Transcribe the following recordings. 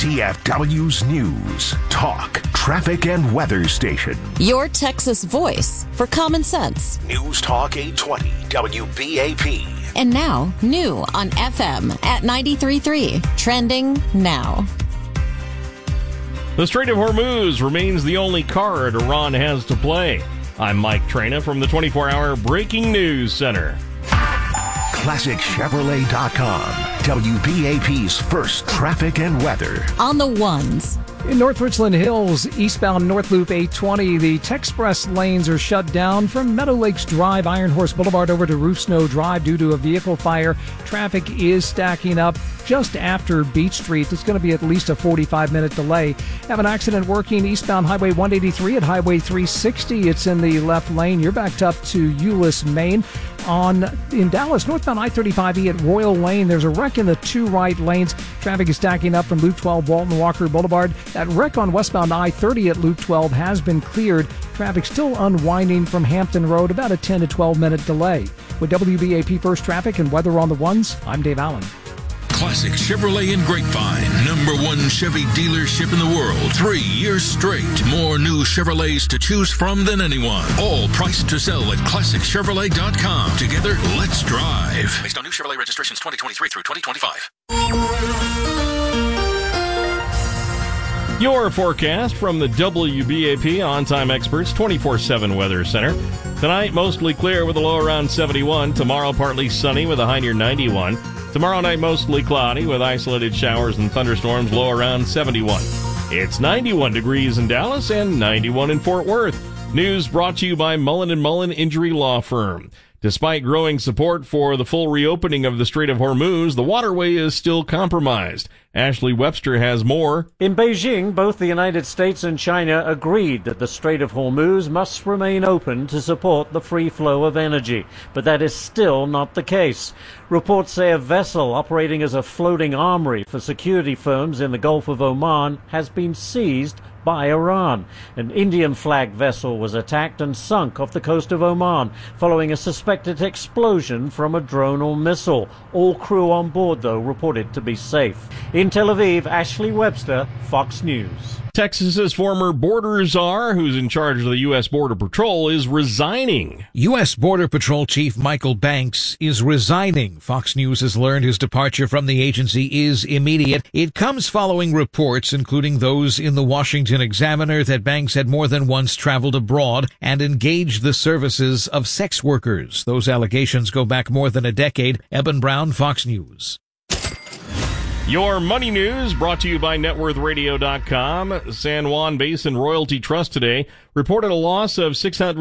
DFW's News, Talk, Traffic, and Weather Station. Your Texas voice for common sense. News Talk 820 WBAP. And now, new on FM at 93.3. Trending now. The Strait of Hormuz remains the only card Iran has to play. I'm Mike Traina from the 24-hour Breaking News Center. ClassicChevrolet.com. WBAP's first traffic and weather. On the ones. In North Richland Hills, eastbound North Loop 820, the Texpress lanes are shut down from Meadow Lakes Drive, Iron Horse Boulevard over to Roof Snow Drive due to a vehicle fire. Traffic is stacking up just after Beach Street. It's going to be at least a 45-minute delay. Have an accident working eastbound Highway 183 at Highway 360. It's in the left lane. You're backed up to Euless, Maine. In Dallas, northbound I-35E at Royal Lane, there's a wreck in the two right lanes. Traffic is stacking up from Loop 12 Walton Walker Boulevard. That wreck on westbound I-30 at Loop 12 has been cleared. Traffic still unwinding from Hampton Road, about a 10 to 12-minute delay. With WBAP First Traffic and Weather on the Ones, I'm Dave Allen. Classic Chevrolet in Grapevine, #1 Chevy dealership in the world. 3 years straight. More new Chevrolets to choose from than anyone. All priced to sell at ClassicChevrolet.com. Together, let's drive. Based on new Chevrolet registrations 2023 through 2025. Your forecast from the WBAP On-Time Experts 24/7 Weather Center. Tonight, mostly clear with a low around 71. Tomorrow, partly sunny with a high near 91. Tomorrow night, mostly cloudy with isolated showers and thunderstorms, low around 71. It's 91 degrees in Dallas and 91 in Fort Worth. News brought to you by Mullen & Mullen Injury Law Firm. Despite growing support for the full reopening of the Strait of Hormuz, the waterway is still compromised. Ashley Webster has more. In Beijing, both the United States and China agreed that the Strait of Hormuz must remain open to support the free flow of energy. But that is still not the case. Reports say a vessel operating as a floating armory for security firms in the Gulf of Oman has been seized by Iran. An Indian flag vessel was attacked and sunk off the coast of Oman following a suspected explosion from a drone or missile. All crew on board, though, reported to be safe. In Tel Aviv, Ashley Webster, Fox News. Texas's former border czar, who's in charge of the U.S. Border Patrol, is resigning. U.S. Border Patrol Chief Michael Banks is resigning. Fox News has learned his departure from the agency is immediate. It comes following reports, including those in the Washington Examiner, that Banks had more than once traveled abroad and engaged the services of sex workers. Those allegations go back more than a decade. Eben Brown, Fox News. Your money news brought to you by NetWorthRadio.com. San Juan Basin Royalty Trust today reported a loss of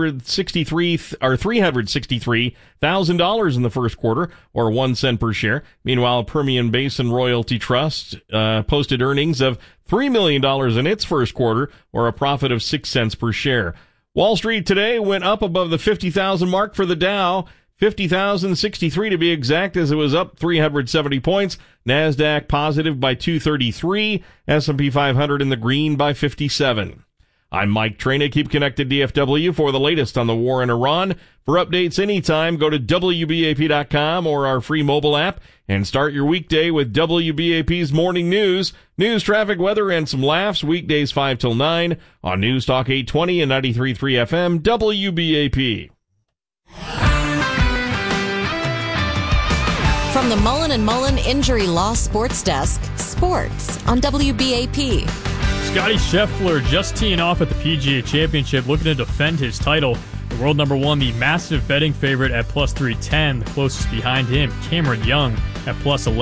$363,000 in the first quarter, or 1 cent per share. Meanwhile, Permian Basin Royalty Trust posted earnings of $3 million in its first quarter, or a profit of 6 cents per share. Wall Street today went up above the 50,000 mark for the Dow. 50,063 to be exact, as it was up 370 points. NASDAQ positive by 233. S&P 500 in the green by 57. I'm Mike Traina. Keep connected DFW for the latest on the war in Iran. For updates anytime, go to WBAP.com or our free mobile app and start your weekday with WBAP's Morning News. News, traffic, weather, and some laughs. Weekdays 5 till 9 on News Talk 820 and 93.3 FM WBAP. From the Mullen & Mullen Injury Law Sports Desk, sports on WBAP. Scotty Scheffler just teeing off at the PGA Championship, looking to defend his title. The world number one, the massive betting favorite at plus 310. The closest behind him, Cameron Young, at plus 11.